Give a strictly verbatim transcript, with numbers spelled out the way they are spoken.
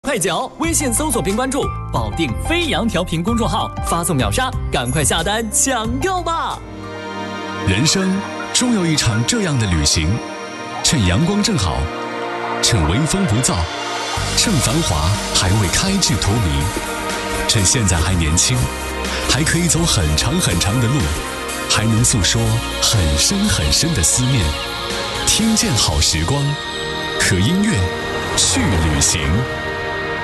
快缴，微信搜索并关注保定飞扬调频公众号，发送秒杀，赶快下单抢购吧！ 人生终有一场这样的旅行，趁阳光正好，趁微风不燥，趁繁华还未开至荼蘼，趁现在还年轻，还可以走很长很长的路，还能诉说很深很深的思念。听见好时光，和音乐去旅行。